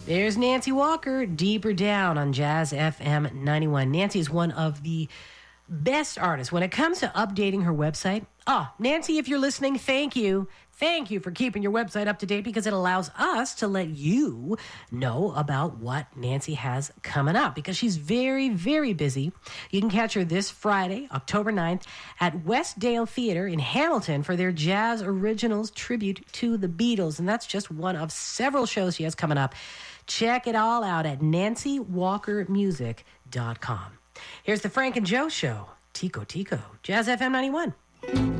There's Nancy Walker, Deeper Down on Jazz FM 91. Nancy is one of the best artists when it comes to updating her website. Nancy, if you're listening, thank you. Thank you for keeping your website up to date because it allows us to let you know about what Nancy has coming up because she's very, very busy. You can catch her this Friday, October 9th at Westdale Theater in Hamilton for their Jazz Originals tribute to the Beatles. And that's just one of several shows she has coming up. Check it all out at nancywalkermusic.com. Here's the Frank and Joe Show. Tico Tico, Jazz FM 91.